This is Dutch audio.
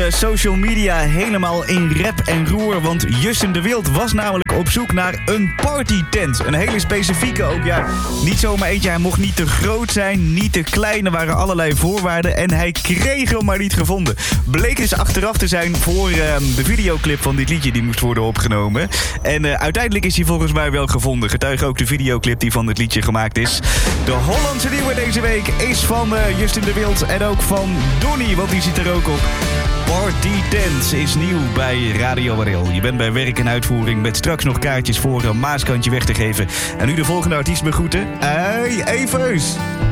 onze social media helemaal in rep en roer. Want Justin de Wild was namelijk op zoek naar een partytent. Een hele specifieke ook, ja. Niet zomaar eentje, hij mocht niet te groot zijn, niet te klein. Er waren allerlei voorwaarden en hij kreeg hem maar niet gevonden. Bleek dus achteraf te zijn voor de videoclip van dit liedje die moest worden opgenomen. En uiteindelijk is hij volgens mij wel gevonden. Getuige ook de videoclip die van dit liedje gemaakt is. De Hollandse nieuwe deze week is van Justin de Wild en ook van Donnie, want die zit er ook op. Party Tent is nieuw bij Radio Warel. Je bent bij werk en uitvoering met straks nog kaartjes voor een Maaskantje weg te geven. En nu de volgende artiest begroeten. Hey, Evers!